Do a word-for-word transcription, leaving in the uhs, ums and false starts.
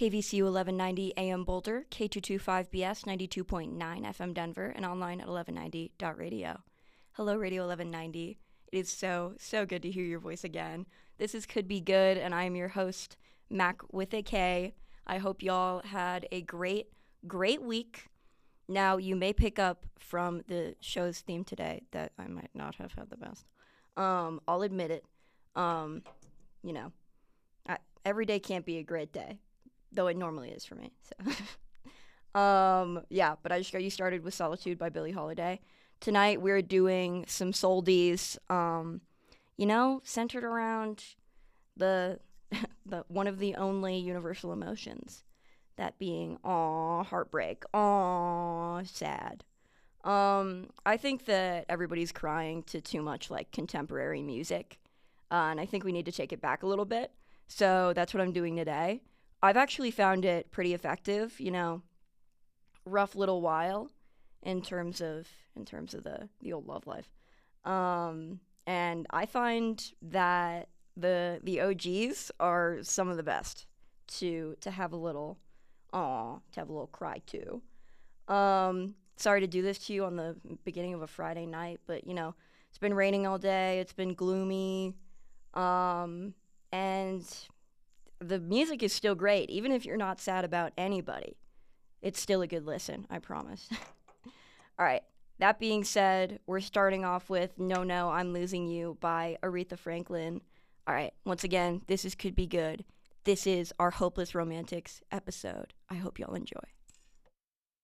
K V C U eleven ninety A M Boulder, K two twenty-five B S ninety-two point nine F M Denver, and online at eleven ninety dot radio. Hello, Radio eleven ninety. It is so, so good to hear your voice again. This is Could Be Good, and I am your host, Mac with a K. I hope y'all had a great, great week. Now, you may pick up from the show's theme today that I might not have had the best. Um, I'll admit it. Um, you know, I, every day can't be a great day, though it normally is for me. So, um, yeah, but I just got you started with Solitude by Billie Holiday. Tonight we're doing some soldies, um, you know, centered around the the one of the only universal emotions, that being aw, heartbreak, aw, sad. Um, I think that everybody's crying to too much like contemporary music, uh, and I think we need to take it back a little bit. So that's what I'm doing today. I've actually found it pretty effective, you know, rough little while in terms of in terms of the, the old love life. Um, and I find that the the O Gs are some of the best to to have a little aw, to have a little cry too. Um, sorry to do this to you on the beginning of a Friday night, but you know, it's been raining all day, it's been gloomy, um, and the music is still great, even if you're not sad about anybody. It's still a good listen, I promise. All right, that being said, we're starting off with No No, I'm Losing You by Aretha Franklin. All right, once again, this is Could Be Good. This is our Hopeless Romantics episode. I hope y'all enjoy.